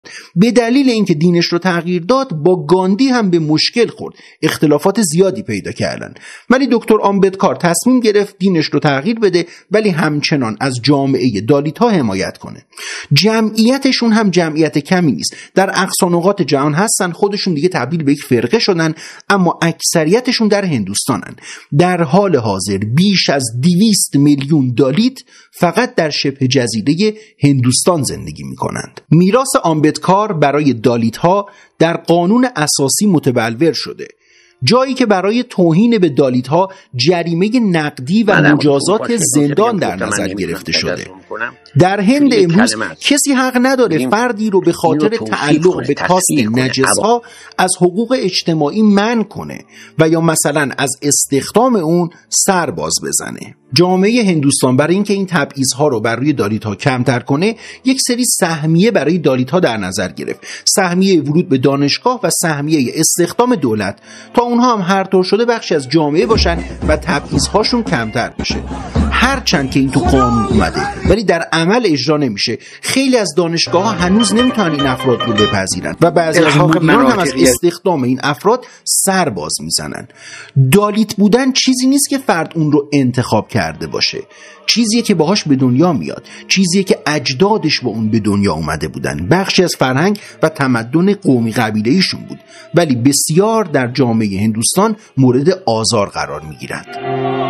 به دلیل اینکه دینش رو تغییر داد با گاندی هم به مشکل خورد، اختلافات زیادی پیدا کردن. ولی دکتر آمبدکار تصمیم گرفت دینش رو تغییر بده ولی همچنان از جامعه دالیت‌ها حمایت کنه. جمعیتشون هم جمعیت کمی نیست، در اقصا نقاط جهان هستن، خودشون دیگه تبدیل به یک فرقه شدن، اما اکثریتشون در هندوستانن. در حال حاضر بیش از 200 میلیون دالیت فقط در شبه جزیره هندوستان زندگی میکنند. میراث آمبدکار برای دالیت ها در قانون اساسی متبلور شده، جایی که برای توهین به دالیت ها جریمه نقدی و مجازات زندان در نظر گرفته شده. در هند امروز کسی حق نداره فردی رو به خاطر تعلق به کاست نجس ها از حقوق اجتماعی منع کنه و یا مثلا از استخدام اون سر باز بزنه. جامعه هندوستان برای اینکه این تبعیض‌ها رو بر روی دالیت‌ها کمتر کنه، یک سری سهمیه برای دالیت‌ها در نظر گرفت. سهمیه ورود به دانشگاه و سهمیه استخدام دولت، تا اونها هم هر طور شده بخشی از جامعه باشن و تبعیض‌هاشون کمتر بشه. هرچند که این تو قانون اومده ولی در عمل اجرا نمیشه. خیلی از دانشگاه‌ها هنوز نمیتونن این افراد رو بپذیرن و بعضی از مدیران هم از استخدام این افراد سر باز میزنن. دالیت بودن چیزی نیست که فرد اون رو انتخاب کرده باشه، چیزیه که باهاش به دنیا میاد، چیزیه که اجدادش با اون به دنیا اومده بودن، بخشی از فرهنگ و تمدن قومی قبیله‌ایشون بود، ولی بسیار در جامعه هندوستان مورد آزار قرار میگیرند.